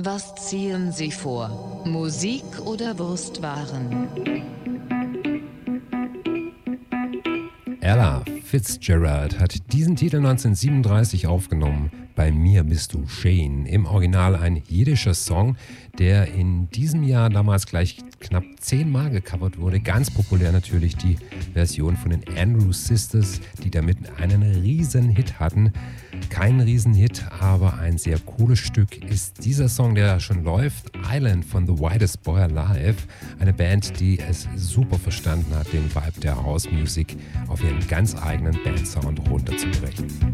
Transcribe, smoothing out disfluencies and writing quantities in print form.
Was ziehen Sie vor? Musik oder Wurstwaren? Ella Fitzgerald hat diesen Titel 1937 aufgenommen. Bei mir bist du Shane. Im Original ein jiddischer Song, der in diesem Jahr damals gleich knapp 10 Mal gecovert wurde. Ganz populär natürlich die Version von den Andrews Sisters, die damit einen riesen Hit hatten. Kein Riesenhit, aber ein sehr cooles Stück ist dieser Song, der schon läuft. Island von The Whitest Boy Alive. Eine Band, die es super verstanden hat, den Vibe der House Music auf ihren ganz eigenen Bandsound runterzubrechen.